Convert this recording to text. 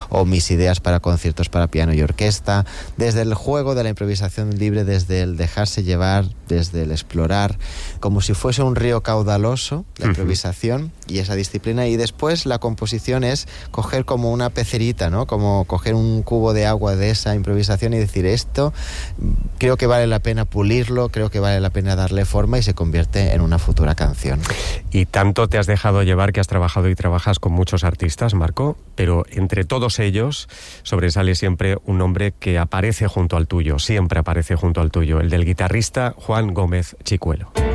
o mis ideas para conciertos para piano y orquesta, desde el juego de la improvisación libre, desde el dejarse llevar, desde el explorar, como si fuese un río caudaloso, la improvisación y esa disciplina, y después la composición es coger como una pecerita, ¿no? Como coger un cubo de agua de esa improvisación y decir, esto creo que vale la pena pulirlo, creo que vale la pena darle forma, y se convierte en una futura canción. Y tanto te has dejado llevar que has trabajado y trabajas con muchos artistas, Marco, pero entre todos ellos sobresale siempre un nombre que aparece junto al tuyo, siempre aparece junto al tuyo, el del guitarrista Juan Gómez Chicuelo.